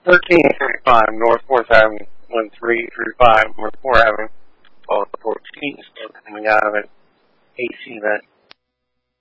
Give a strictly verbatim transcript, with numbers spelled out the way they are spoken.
thirteen thirty-five North fourth Avenue, one three three five North fourth Avenue, twelve fourteen, coming out of an A C vent.